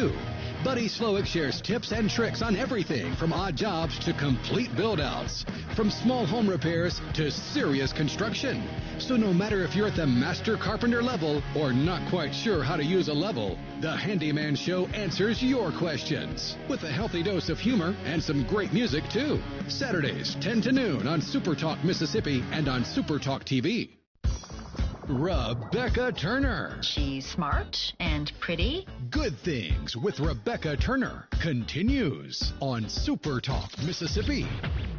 too. Buddy Slowick shares tips and tricks on everything from odd jobs to complete build-outs, from small home repairs to serious construction. So no matter if you're at the master carpenter level or not quite sure how to use a level, the Handyman Show answers your questions with a healthy dose of humor and some great music too. Saturdays, 10 to noon on Super Talk Mississippi and on Super Talk TV. Rebecca Turner. She's smart and pretty. Good Things with Rebecca Turner continues on Super Talk Mississippi.